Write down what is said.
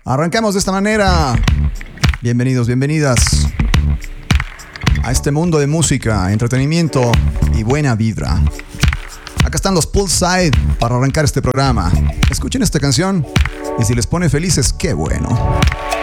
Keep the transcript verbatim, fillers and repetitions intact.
Arrancamos de esta manera. Bienvenidos, bienvenidas a este mundo de música, entretenimiento y buena vibra. Acá están los Poolside para arrancar este programa. Escuchen esta canción y si les pone felices, qué bueno.